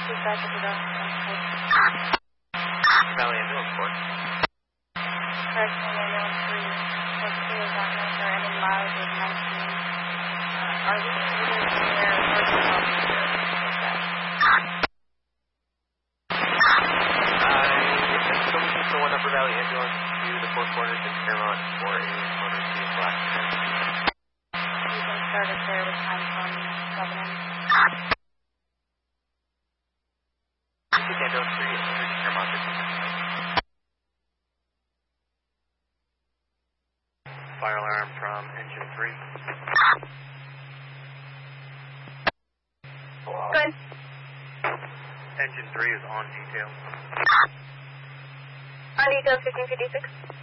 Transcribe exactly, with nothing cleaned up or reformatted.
Dispatch of the Valley Ambulance Corps. Correctional Ambulance three. What two is on this or any miles is nineteen. Uh, are we either near Northern California? So we can throw one Upper Valley Ambulance to the Four Corners in Fairmont for a motor vehicle accident. You can start us there with time from seven. Pacific Ambulance three is under Fairmont. Fire alarm from engine three. Good. Engine three is on detail. On detail fifteen fifty-six.